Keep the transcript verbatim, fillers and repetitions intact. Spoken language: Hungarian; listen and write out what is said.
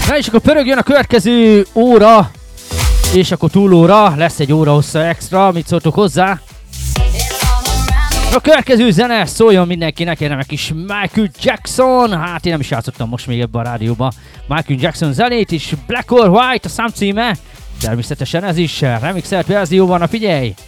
Na és akkor pörögjön a következő óra, és akkor túlóra, lesz egy óra hossza extra, mit szóltok hozzá? A következő zene szóljon mindenkinek, kérem egy kis Michael Jackson, hát én nem is játszottam most még ebben a rádióban Michael Jackson zenét is, Black or White a szám címe, természetesen ez is remixelt verzióban, na figyelj!